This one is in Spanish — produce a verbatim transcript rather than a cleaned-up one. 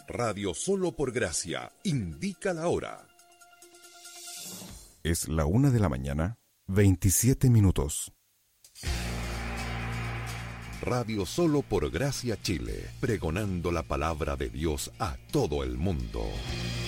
Radio Solo por Gracia indica la hora. Es la una de la mañana, veintisiete minutos. Radio Solo por Gracia Chile, pregonando la palabra de Dios a todo el mundo.